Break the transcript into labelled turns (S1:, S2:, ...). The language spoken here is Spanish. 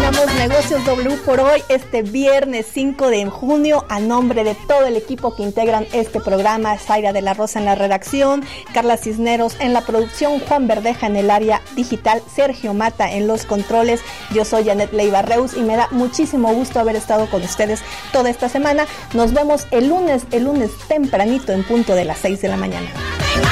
S1: terminamos Negocios W por hoy, este viernes 5 de junio. A nombre de todo el equipo que integran este programa, Zaira de la Rosa en la redacción, Carla Cisneros en la producción, Juan Verdeja en el área digital, Sergio Mata en los controles. Yo soy Janet Leiva Reus y me da muchísimo gusto haber estado con ustedes toda esta semana. Nos vemos el lunes tempranito en punto de las 6 de la mañana.